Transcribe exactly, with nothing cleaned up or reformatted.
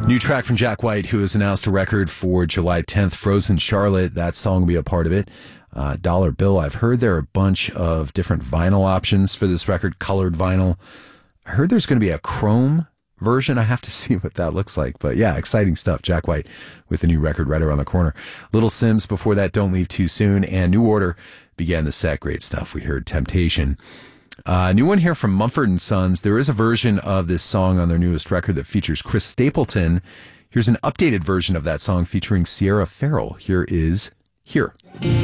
New track from Jack White, who has announced a record for July tenth, Frozen Charlotte. That song will be a part of it. Uh, Dollar Bill, I've heard there are a bunch of different vinyl options for this record, colored vinyl. I heard there's going to be a chrome version. I have to see what that looks like. But yeah, exciting stuff. Jack White with the new record right around the corner. Little Sims before that, Don't Leave Too Soon. And New Order began the set. Great stuff. We heard Temptation. Uh, new one here from Mumford and Sons. There is a version of this song on their newest record that features Chris Stapleton. Here's an updated version of that song featuring Sierra Farrell. Here is Here.